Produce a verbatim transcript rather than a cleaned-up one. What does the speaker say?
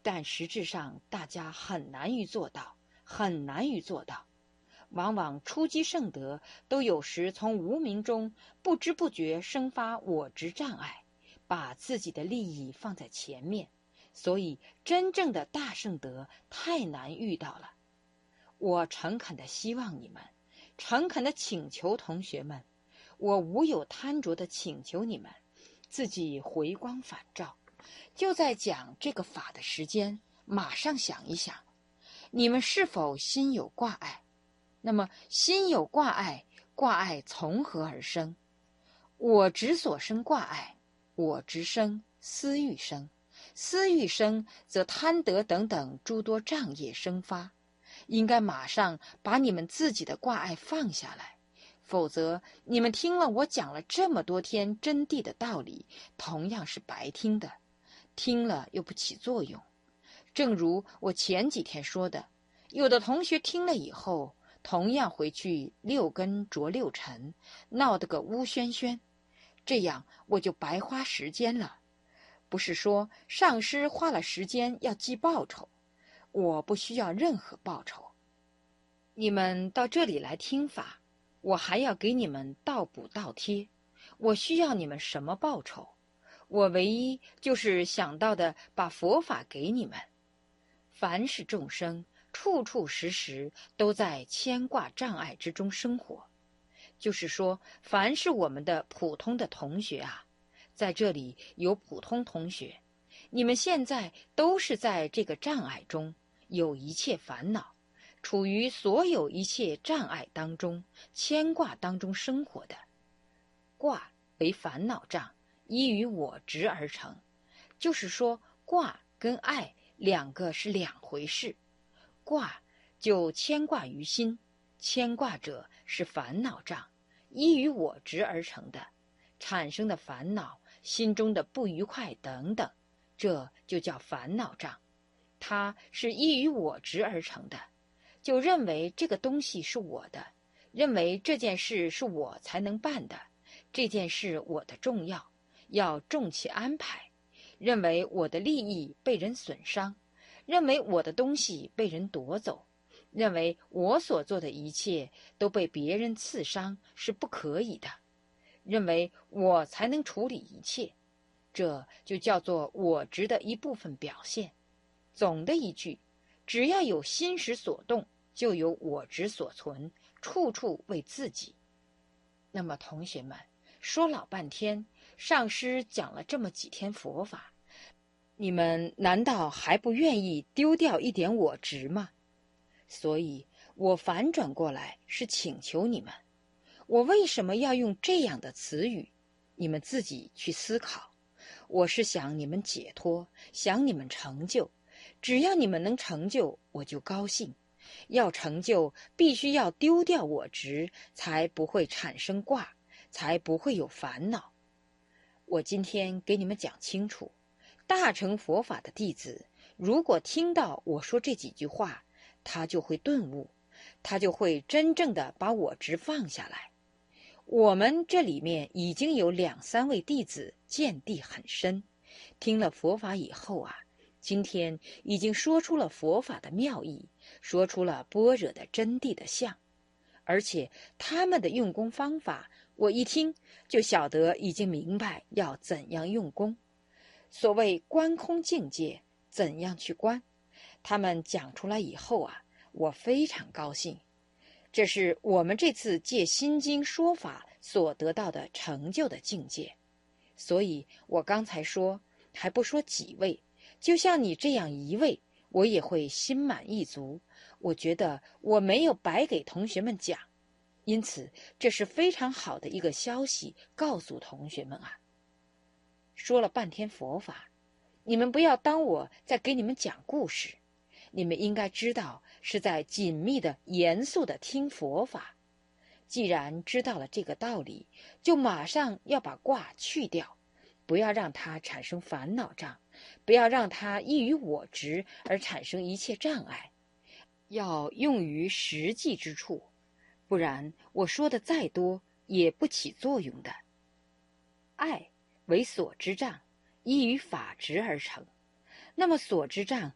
但实质上大家很难于做到，很难于做到。往往初积圣德，都有时从无明中不知不觉生发我执障碍，把自己的利益放在前面，所以真正的大圣德太难遇到了。我诚恳地希望你们，诚恳地请求同学们，我无有贪着地请求你们，自己回光返照。就在讲这个法的时间，马上想一想，你们是否心有挂碍？那么心有挂碍，挂碍从何而生？我执所生挂碍，我执生，私欲生，私欲生，则贪得等等诸多障业生发。应该马上把你们自己的挂碍放下来，否则你们听了我讲了这么多天真谛的道理，同样是白听的，听了又不起作用。正如我前几天说的，有的同学听了以后，同样回去六根着六尘，闹得个乌喧喧，这样我就白花时间了。不是说上师花了时间要记报酬，我不需要任何报酬。你们到这里来听法，我还要给你们倒补倒贴，我需要你们什么报酬？我唯一就是想到的把佛法给你们。凡是众生，处处时时都在牵挂障碍之中生活，就是说凡是我们的普通的同学啊，在这里有普通同学，你们现在都是在这个障碍中，有一切烦恼，处于所有一切障碍当中，牵挂当中生活的。挂为烦恼障，依于我执而成，就是说挂跟爱两个是两回事。挂就牵挂于心，牵挂者是烦恼障，依于我执而成的，产生的烦恼，心中的不愉快等等，这就叫烦恼障。它是依于我执而成的，就认为这个东西是我的，认为这件事是我才能办的，这件事我的重要，要重其安排，认为我的利益被人损伤，认为我的东西被人夺走，认为我所做的一切都被别人刺伤是不可以的，认为我才能处理一切，这就叫做我执的一部分表现。总的一句，只要有心识所动，就有我执所存，处处为自己。那么同学们，说老半天，上师讲了这么几天佛法，你们难道还不愿意丢掉一点我执吗？所以我反转过来是请求你们，我为什么要用这样的词语？你们自己去思考。我是想你们解脱，想你们成就，只要你们能成就，我就高兴。要成就，必须要丢掉我执，才不会产生挂，才不会有烦恼。我今天给你们讲清楚，大乘佛法的弟子，如果听到我说这几句话，他就会顿悟，他就会真正的把我执放下来。我们这里面已经有两三位弟子见地很深，听了佛法以后啊，今天已经说出了佛法的妙义，说出了般若的真谛的相，而且他们的用功方法，我一听就晓得已经明白要怎样用功。所谓观空境界，怎样去观？他们讲出来以后啊，我非常高兴。这是我们这次借心经说法所得到的成就的境界。所以我刚才说，还不说几位，就像你这样一位，我也会心满意足。我觉得我没有白给同学们讲，因此这是非常好的一个消息，告诉同学们啊。说了半天佛法，你们不要当我在给你们讲故事，你们应该知道是在紧密的、严肃的听佛法。既然知道了这个道理，就马上要把挂去掉，不要让它产生烦恼障，不要让它依于我执而产生一切障碍，要用于实际之处，不然我说的再多也不起作用的。爱为所知障，依于法执而成。那么所知障